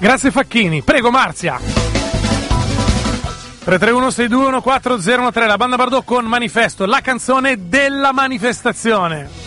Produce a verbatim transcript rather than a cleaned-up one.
Grazie Facchini. Prego Marzia. tre tre uno sei due uno quattro zero uno tre, la banda Bardot con Manifesto, la canzone della manifestazione.